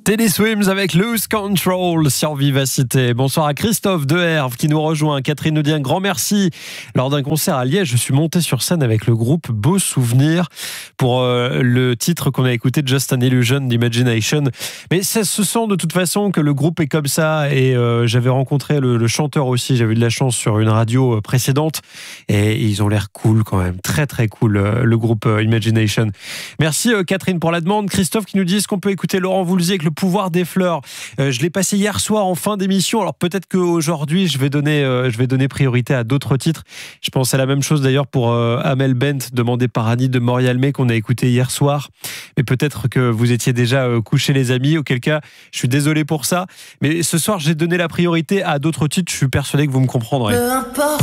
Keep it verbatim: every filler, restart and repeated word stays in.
Teddy Swims avec Lose Control sur Vivacité. Bonsoir à Christophe de Herve qui nous rejoint. Catherine nous dit un grand merci. Lors d'un concert à Liège, je suis monté sur scène avec le groupe Beaux Souvenirs pour euh, le titre qu'on a écouté, Just an Illusion d'Imagination. Mais ça se sent de toute façon que le groupe est comme ça. Et euh, j'avais rencontré le, le chanteur aussi. J'avais eu de la chance sur une radio précédente. Et ils ont l'air cool quand même. Très très cool, euh, le groupe euh, Imagination. Merci euh, Catherine pour la demande. Christophe qui nous dit est-ce qu'on peut écouter Laurent Voulzy avec Le pouvoir des fleurs. Euh, je l'ai passé hier soir en fin d'émission. Alors peut-être qu'aujourd'hui je vais donner, euh, je vais donner priorité à d'autres titres. Je pense à la même chose d'ailleurs pour euh, Amel Bent, demandé par Annie de Morialmé, qu'on a écouté hier soir. Mais peut-être que vous étiez déjà euh, couchés les amis. Auquel cas, je suis désolé pour ça. Mais ce soir, j'ai donné la priorité à d'autres titres. Je suis persuadé que vous me comprendrez. Peu importe.